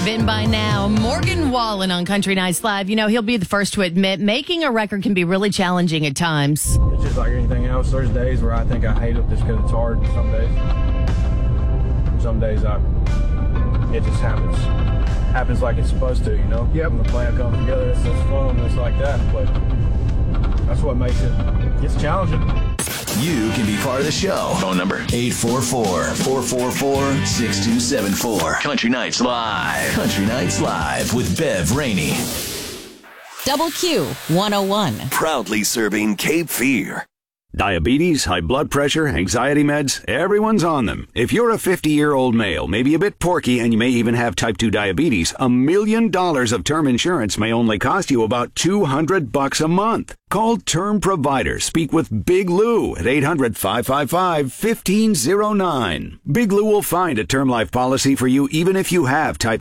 been by now. Morgan Wallen on Country Nights Live. You know, he'll be the first to admit making a record can be really challenging at times. It's just like anything else. There's days where I think I hate it just because it's hard. Some days it just happens like it's supposed to, you know? Yep. When the plan comes together, it's just fun, it's like that. But that's what makes it's challenging. You can be part of the show. Phone number 844-444-6274. Country Nights Live. Country Nights Live with Bev Rainey. Double Q 101. Proudly serving Cape Fear. Diabetes, high blood pressure, anxiety meds, everyone's on them. If you're a 50-year-old male, maybe a bit porky, and you may even have type 2 diabetes, $1 million of term insurance may only cost you about $200 a month. Call Term Provider. Speak with Big Lou at 800-555-1509. Big Lou will find a term life policy for you even if you have type